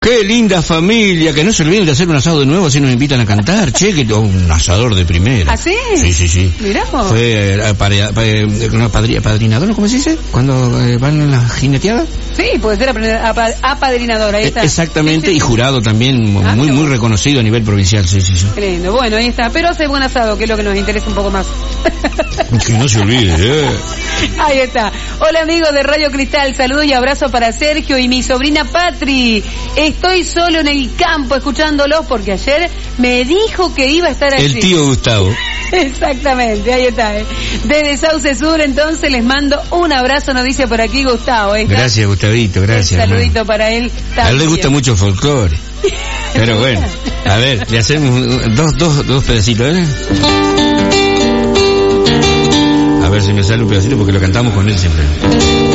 Qué linda familia, que no se olviden de hacer un asado de nuevo, así nos invitan a cantar, che, que un asador de primera. ¿Ah, sí? Sí. Miramos. Fue apadrinador, ¿no? ¿Cómo se dice? Cuando van en la jineteada. Sí, puede ser apadrinador, ahí está. Exactamente, sí. Y jurado también, muy reconocido a nivel provincial, sí. Qué lindo, bueno, ahí está, pero hace buen asado, que es lo que nos interesa un poco más. Que no se olvide, Ahí está. Hola amigos de Radio Cristal, saludo y abrazo para Sergio y mi sobrina Patri. Estoy solo en el campo escuchándolos porque ayer me dijo que iba a estar allí. El tío Gustavo. Exactamente, ahí está. Desde Sauce Sur, entonces les mando un abrazo, nos dice por aquí Gustavo. Gracias, Gustavito, gracias. Un saludito para él también. A él le gusta mucho el folclore. Pero bueno, a ver, le hacemos dos pedacitos, ¿eh? A ver si me sale un pedacito porque lo cantamos con él siempre.